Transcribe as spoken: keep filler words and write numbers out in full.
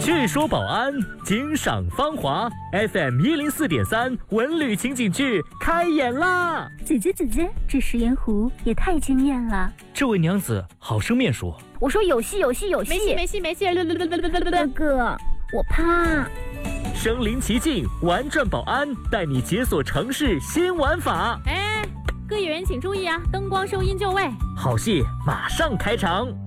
据说保安，惊赏芳华 F M 一零四点三文旅情景剧开演啦！ 姐姐姐姐，这食盐湖也太惊艳了。 这位娘子好生面熟。 我说有戏有戏有戏， 没戏没戏没戏。 哥哥，我怕。 身临其境，玩转保安，带你解锁城市新玩法。 哎，各演员请注意啊，灯光收音就位。 好戏马上开场。